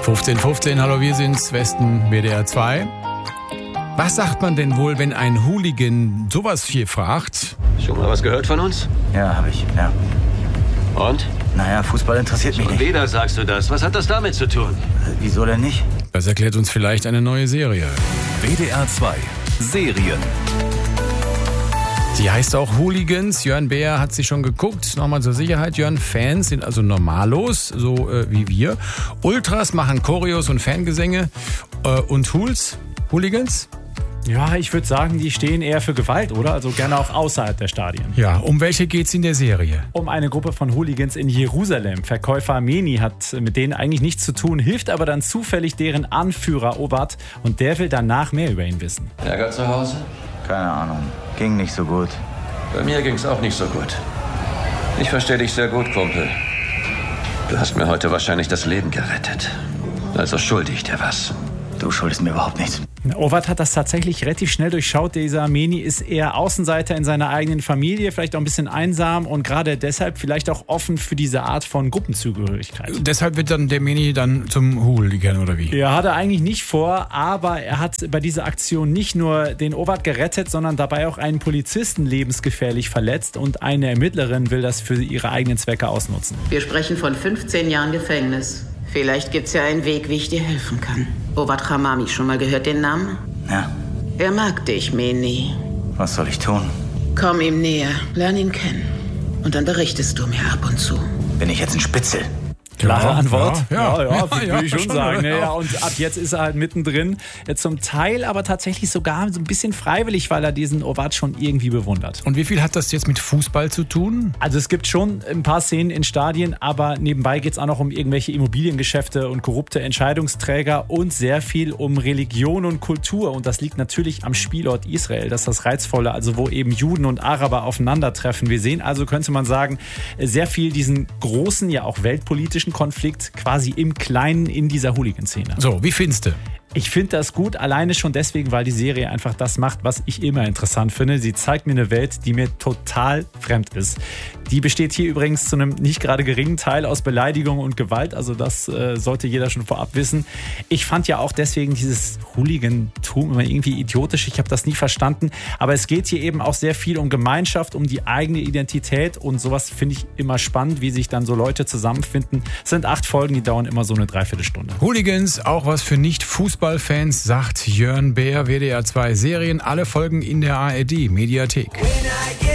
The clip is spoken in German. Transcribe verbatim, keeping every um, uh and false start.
fünfzehn fünfzehn, hallo, wir sind's, Westen, W D R zwei. Was sagt man denn wohl, wenn ein Hooligan sowas hier fragt? Schon mal was gehört von uns? Ja, habe ich, ja. Und? Naja, Fußball interessiert mich Schon nicht. wieder sagst du das. Was hat das damit zu tun? Äh, Wieso denn nicht? Das erklärt uns vielleicht eine neue Serie. W D R zwei Serien. Die heißt auch Hooligans. Jörn Beer hat sie schon geguckt. Nochmal zur Sicherheit. Jörn, Fans sind also normalos, so äh, wie wir. Ultras machen Choreos und Fangesänge. Äh, und Hools? Hooligans? Ja, ich würde sagen, die stehen eher für Gewalt, oder? Also gerne auch außerhalb der Stadien. Ja, um welche geht's in der Serie? Um eine Gruppe von Hooligans in Jerusalem. Verkäufer Meni hat mit denen eigentlich nichts zu tun, hilft aber dann zufällig deren Anführer Obat und der will danach mehr über ihn wissen. Ärger zu Hause? Keine Ahnung. Ging nicht so gut. Bei mir ging's auch nicht so gut. Ich verstehe dich sehr gut, Kumpel. Du hast mir heute wahrscheinlich das Leben gerettet. Also schulde ich dir was. Du schuldest mir überhaupt nichts. Obat hat das tatsächlich relativ schnell durchschaut. Dieser Meni ist eher Außenseiter in seiner eigenen Familie, vielleicht auch ein bisschen einsam und gerade deshalb vielleicht auch offen für diese Art von Gruppenzugehörigkeit. Deshalb wird dann der Meni dann zum Hooligan, oder wie? Ja, hat er eigentlich nicht vor, aber er hat bei dieser Aktion nicht nur den Obat gerettet, sondern dabei auch einen Polizisten lebensgefährlich verletzt und eine Ermittlerin will das für ihre eigenen Zwecke ausnutzen. Wir sprechen von fünfzehn Jahren Gefängnis. Vielleicht gibt's ja einen Weg, wie ich dir helfen kann. Obat Hamami, schon mal gehört den Namen? Ja. Er mag dich, Meni. Was soll ich tun? Komm ihm näher, lern ihn kennen. Und dann berichtest du mir ab und zu. Bin ich jetzt ein Spitzel? Klare Ja, Antwort. ja, ja. ja, ja, Ja, würde ja, ich schon schon, sagen. ja. Ja, und ab jetzt ist er halt mittendrin. Zum Teil aber tatsächlich sogar so ein bisschen freiwillig, weil er diesen Obat schon irgendwie bewundert. Und wie viel hat das jetzt mit Fußball zu tun? Also es gibt schon ein paar Szenen in Stadien, aber nebenbei geht es auch noch um irgendwelche Immobiliengeschäfte und korrupte Entscheidungsträger und sehr viel um Religion und Kultur. Und das liegt natürlich am Spielort Israel. Das ist das Reizvolle, also wo eben Juden und Araber aufeinandertreffen. Wir sehen also, könnte man sagen, sehr viel diesen großen, ja auch weltpolitischen Konflikt quasi im Kleinen in dieser Hooligan-Szene. So, wie findest du? Ich finde das gut, alleine schon deswegen, weil die Serie einfach das macht, was ich immer interessant finde. Sie zeigt mir eine Welt, die mir total fremd ist. Die besteht hier übrigens zu einem nicht gerade geringen Teil aus Beleidigung und Gewalt. Also das äh, sollte jeder schon vorab wissen. Ich fand ja auch deswegen dieses Hooligantum immer irgendwie idiotisch. Ich habe das nie verstanden. Aber es geht hier eben auch sehr viel um Gemeinschaft, um die eigene Identität. Und sowas finde ich immer spannend, wie sich dann so Leute zusammenfinden. Es sind acht Folgen, die dauern immer so eine Dreiviertelstunde. Hooligans, auch was für Nicht-Fußballfans, sagt Jörn Beer, W D R zwei Serien. Alle Folgen in der A R D Mediathek.